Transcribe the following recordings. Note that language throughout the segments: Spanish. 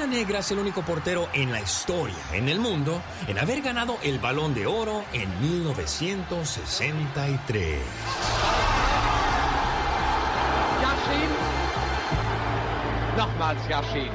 Negra es el único portero en la historia, en el mundo, en haber ganado el Balón de Oro en 1963. Yashin. Nochmals Yashin.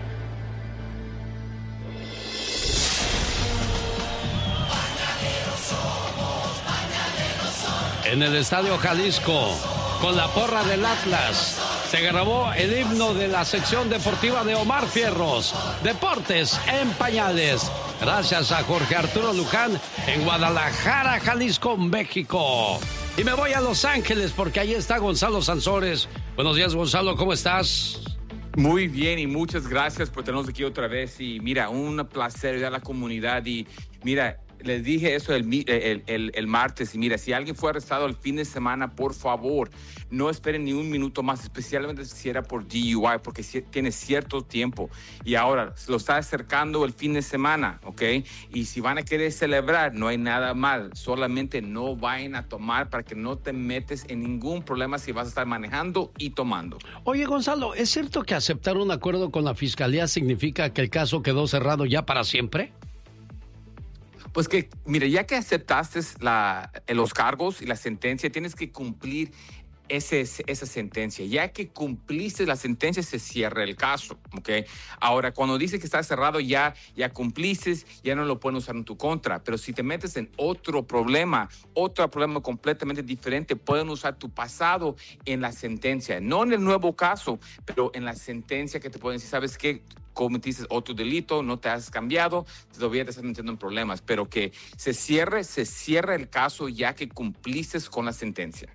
En el Estadio Jalisco, con la porra del Atlas, se grabó el himno de la sección deportiva de Omar Fierros, Deportes en Pañales. Gracias a Jorge Arturo Luján en Guadalajara, Jalisco, México. Y me voy a Los Ángeles porque ahí está Gonzalo Sansores. Buenos días, Gonzalo, ¿cómo estás? Muy bien y muchas gracias por tenernos aquí otra vez. Y mira, un placer ayudar a la comunidad. Y mira, les dije eso el martes. Y mira, si alguien fue arrestado el fin de semana, por favor, no esperen ni un minuto más, especialmente si era por DUI, porque tiene cierto tiempo. Y ahora se lo está acercando el fin de semana, ¿ok? Y si van a querer celebrar, no hay nada mal. Solamente no vayan a tomar para que no te metes en ningún problema si vas a estar manejando y tomando. Oye, Gonzalo, ¿es cierto que aceptar un acuerdo con la fiscalía significa que el caso quedó cerrado ya para siempre? Pues que, mire, ya que aceptaste los cargos y la sentencia, tienes que cumplir esa sentencia. Ya que cumpliste la sentencia, se cierra el caso, ¿ok? Ahora, cuando dice que está cerrado, ya cumpliste, ya no lo pueden usar en tu contra. Pero si te metes en otro problema completamente diferente, pueden usar tu pasado en la sentencia. No en el nuevo caso, pero en la sentencia que te pueden decir, ¿sabes qué? Cometiste otro delito, no te has cambiado, todavía te estás metiendo en problemas, pero que se cierre el caso ya que cumpliste con la sentencia.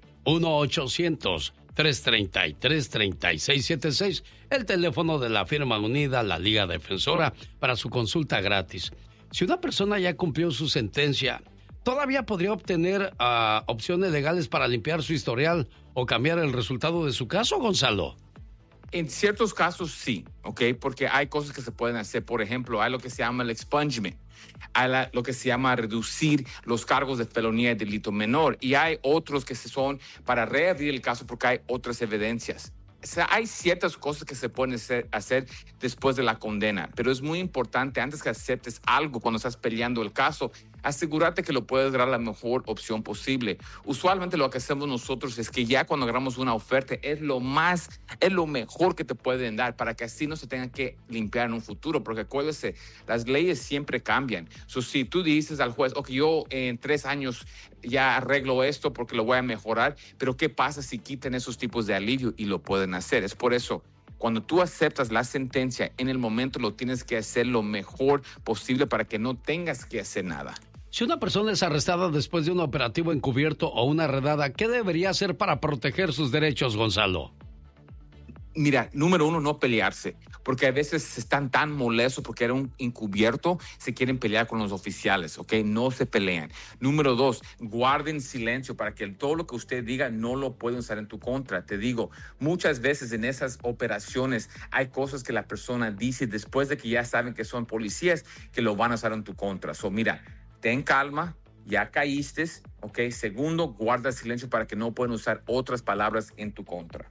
1-800-333-3676, el teléfono de la firma unida, la Liga Defensora, para su consulta gratis. Si una persona ya cumplió su sentencia, ¿todavía podría obtener opciones legales para limpiar su historial o cambiar el resultado de su caso, Gonzalo? En ciertos casos sí, ¿ok? Porque hay cosas que se pueden hacer. Por ejemplo, hay lo que se llama el expungement, hay lo que se llama reducir los cargos de felonía y delito menor. Y hay otros que son para reabrir el caso porque hay otras evidencias. O sea, hay ciertas cosas que se pueden hacer después de la condena, pero es muy importante, antes que aceptes algo cuando estás peleando el caso, asegúrate que lo puedes dar la mejor opción posible. Usualmente lo que hacemos nosotros es que ya cuando agarramos una oferta es lo mejor que te pueden dar para que así no se tengan que limpiar en un futuro, porque acuérdese, las leyes siempre cambian. Si tú dices al juez, ok, yo en 3 años ya arreglo esto porque lo voy a mejorar, pero ¿qué pasa si quitan esos tipos de alivio? Y lo pueden hacer. Es por eso, cuando tú aceptas la sentencia, en el momento lo tienes que hacer lo mejor posible para que no tengas que hacer nada. Si una persona es arrestada después de un operativo encubierto o una redada, ¿qué debería hacer para proteger sus derechos, Gonzalo? Mira, número 1, no pelearse, porque a veces están tan molestos porque era un encubierto, se quieren pelear con los oficiales, ¿ok? No se pelean. Número 2, guarden silencio para que todo lo que usted diga no lo pueden usar en tu contra. Te digo, muchas veces en esas operaciones hay cosas que la persona dice después de que ya saben que son policías que lo van a usar en tu contra. Mira, ten calma, ya caíste, ¿ok? Segundo, guarda silencio para que no puedan usar otras palabras en tu contra.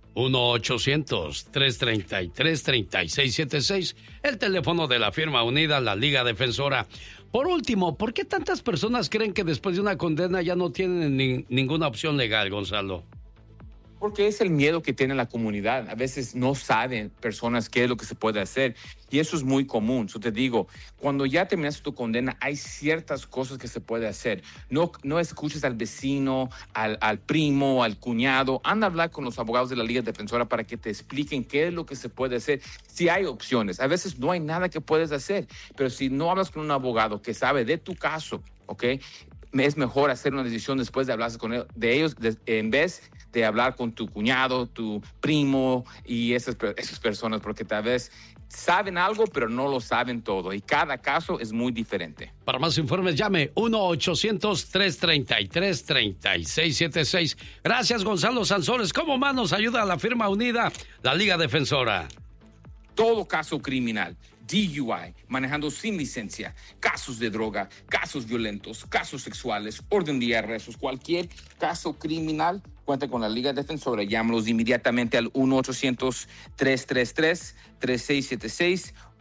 1-800-333-3676, el teléfono de la firma unida, la Liga Defensora. Por último, ¿por qué tantas personas creen que después de una condena ya no tienen ninguna opción legal, Gonzalo? Porque es el miedo que tiene la comunidad. A veces no saben personas qué es lo que se puede hacer. Y eso es muy común. Te digo, cuando ya terminaste tu condena, hay ciertas cosas que se puede hacer. No escuches al vecino, al primo, al cuñado. Anda a hablar con los abogados de la Liga Defensora para que te expliquen qué es lo que se puede hacer. Si hay opciones. A veces no hay nada que puedes hacer. Pero si no hablas con un abogado que sabe de tu caso, ¿ok? Es mejor hacer una decisión después de hablar con ellos en vez de hablar con tu cuñado, tu primo y esas personas, porque tal vez saben algo, pero no lo saben todo. Y cada caso es muy diferente. Para más informes, llame 1-800-333-3676. Gracias, Gonzalo Sansores. ¿Cómo más nos ayuda a la firma unida, la Liga Defensora? Todo caso criminal, DUI, manejando sin licencia, casos de droga, casos violentos, casos sexuales, orden de arrestos, cualquier caso criminal, cuenta con la Liga Defensora. Llámalos inmediatamente al 1-800-333-3676,